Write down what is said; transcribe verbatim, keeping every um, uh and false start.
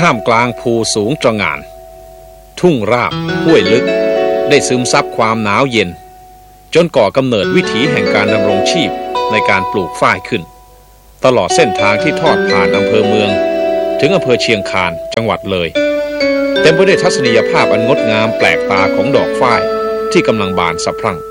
ท่ามกลางภูสูงตระหง่านทุ่งราบห้วยลึกได้ซึมซับความหนาวเย็นจนก่อกำเนิดวิถีแห่งการดำรงชีพในการปลูกฝ้ายขึ้นตลอดเส้นทางที่ทอดผ่านอำเภอเมืองถึงอำเภอเชียงคานจังหวัดเลยเต็มไปด้วยทัศนียภาพอันงดงามแปลกตาของดอกฝ้ายที่กำลังบานสะพรั่ง